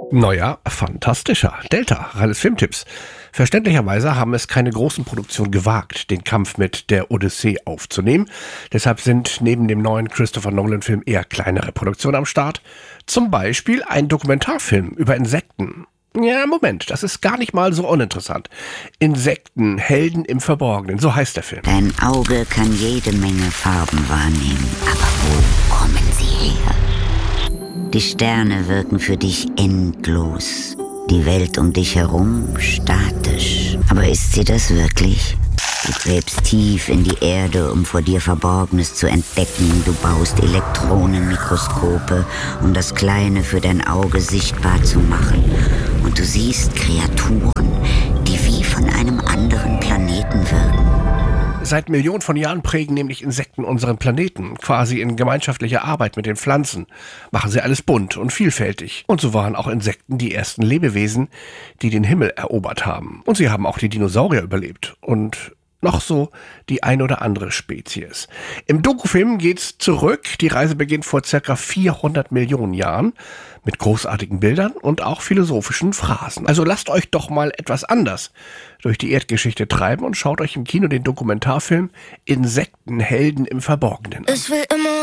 Neuer, fantastischer. Delta, Ralles Filmtipps. Verständlicherweise haben es keine großen Produktionen gewagt, den Kampf mit der Odyssee aufzunehmen. Deshalb sind neben dem neuen Christopher Nolan-Film eher kleinere Produktionen am Start. Zum Beispiel ein Dokumentarfilm über Insekten. Ja, Moment, das ist gar nicht mal so uninteressant. Insekten, Helden im Verborgenen, so heißt der Film. Dein Auge kann jede Menge Farben wahrnehmen, aber wo kommen sie her? Die Sterne wirken für dich endlos, die Welt um dich herum statisch. Aber ist sie das wirklich? Du gräbst tief in die Erde, um vor dir Verborgenes zu entdecken. Du baust Elektronenmikroskope, um das Kleine für dein Auge sichtbar zu machen. Und du siehst Kreaturen, die wie von einem anderen Planeten wirken. Seit Millionen von Jahren prägen nämlich Insekten unseren Planeten. Quasi in gemeinschaftlicher Arbeit mit den Pflanzen machen sie alles bunt und vielfältig. Und so waren auch Insekten die ersten Lebewesen, die den Himmel erobert haben. Und sie haben auch die Dinosaurier überlebt. Und noch so die ein oder andere Spezies. Im Dokufilm geht's zurück. Die Reise beginnt vor ca. 400 Millionen Jahren mit großartigen Bildern und auch philosophischen Phrasen. Also lasst euch doch mal etwas anders durch die Erdgeschichte treiben und schaut euch im Kino den Dokumentarfilm Insektenhelden im Verborgenen an. Ich will immer